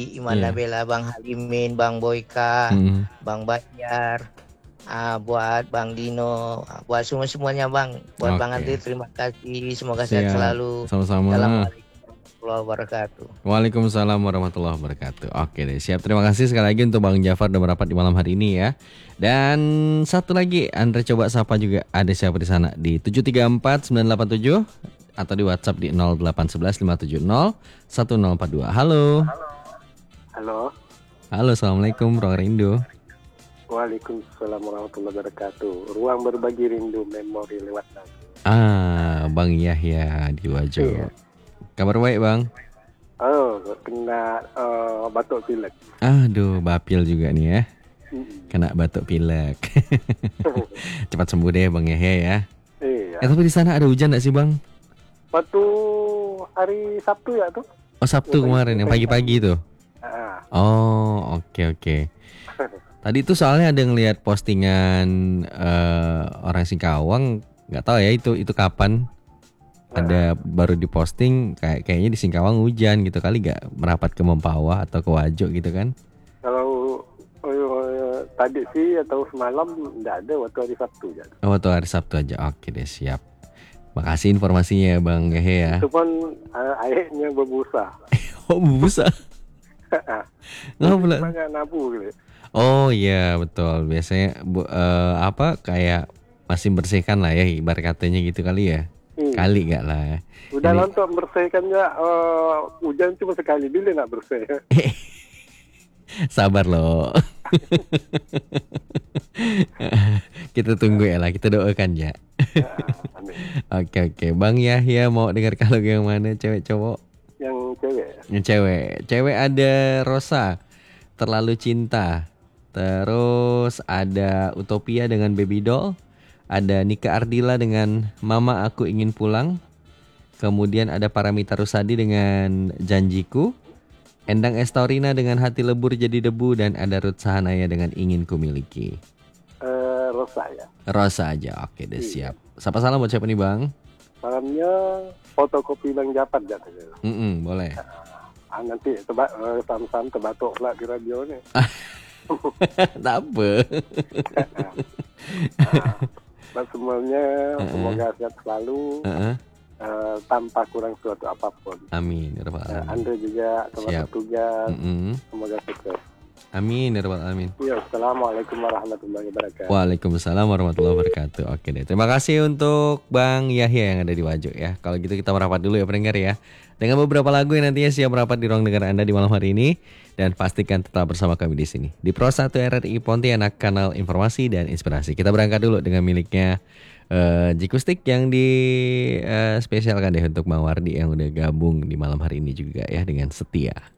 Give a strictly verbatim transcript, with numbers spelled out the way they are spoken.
Imana Iya. Bella, Bang Halimin, Bang Boyka, Mm. Bang Bahyar, ah, buat Bang Dino, buat semua-semuanya Bang, buat Bang Andri Oke. terima kasih, semoga sehat Siap. selalu. Sama-sama. Assalamualaikum warahmatullahi wabarakatuh. Waalaikumsalam warahmatullahi wabarakatuh. Oke deh, siap. Terima kasih sekali lagi untuk Bang Jafar udah merapat di malam hari ini ya. Dan satu lagi, Andre coba sapa juga. Ada siapa di sana di tujuh tiga empat sembilan delapan tujuh atau di WhatsApp di nol delapan satu satu lima tujuh nol satu nol empat dua. Halo. Halo. Halo, assalamualaikum, Ruang Rindu. Waalaikumsalam warahmatullahi wabarakatuh. Ruang berbagi rindu memori lewat lagu. Ah, Bang Yahya di Wajo. Iya. Kabar baik, Bang? Oh, kena uh, batuk pilek. Aduh, bapil juga nih ya. Mm. Kena batuk pilek. Cepat sembuh deh Bang Yahya ya. Iya. Eh, tapi di sana ada hujan gak sih Bang? Waktu hari Sabtu ya tuh. Oh, Sabtu Pagi- kemarin yang pagi-pagi tuh. Ah, Oh, oke oke. Tadi tuh soalnya ada ngelihat postingan eh, orang Singkawang, nggak tahu ya itu itu kapan. Ada baru diposting kayak kayaknya di Singkawang hujan gitu kali, gak merapat ke Mempawah atau ke Wajo gitu kan? kalau uh, tadi sih atau semalam enggak ada waktu hari Sabtu ya. Oh, waktu hari Sabtu aja. Oke deh, siap. Makasih informasinya Bang Yahya ya. Itu pun uh, airnya berbusa. Oh, busa. Nggak pula. Banyak nabu gitu. Oh iya betul. Biasanya bu, eh, apa kayak masih bersihkan lah ya ibarat katanya gitu kali ya. Hmm. Kali gak lah. Udah Ini- lah untuk bersihkannya uh, hujan cuma sekali bila nak bersih. Sabar loh. Kita tunggu ya lah, kita doakan ya. Ah, amin. Oke oke, Bang Yahya mau dengar kalau yang mana, cewek cowok? Yang cewek. Yang cewek. Cewek ada Rosa, Terlalu Cinta. Terus ada Utopia dengan Baby Doll. Ada Nika Ardila dengan Mama Aku Ingin Pulang. Kemudian ada Paramita Rusadi dengan Janjiku. Endang Estorina dengan Hati Lebur Jadi Debu. Dan ada Ruth Sahanaya dengan Ingin Kumiliki. Eh, Rosa ya. Rosa aja, oke deh siap. Sapa salam buat siapa nih Bang? Salamnya fotokopi Bang Japat katanya. Mm-mm, boleh. Ah, nanti teba, uh, sam-sam terbatuk pula di radio ni. Tak apa. Buat semuanya semoga sehat selalu Uh-uh. uh, tanpa kurang suatu apapun. Amin ya rabbal Uh, alamin. Anda juga termasuk Siap. tugas. Mm-mm. Semoga sukses. Amin ya rabbal alamin. Ya, assalamualaikum warahmatullahi wabarakatuh. Waalaikumsalam warahmatullahi wabarakatuh. Oke deh. Terima kasih untuk Bang Yahya yang ada di Wajo ya. Kalau gitu kita merapat dulu ya pendengar ya. Dengan beberapa lagu yang nantinya siap merapat di ruang dengar Anda di malam hari ini. Dan pastikan tetap bersama kami di sini. Di Pro satu R R I Pontianak, kanal informasi dan inspirasi. Kita berangkat dulu dengan miliknya uh, Jikustik yang di uh, spesialkan deh untuk Bang Wardi yang udah gabung di malam hari ini juga ya dengan setia.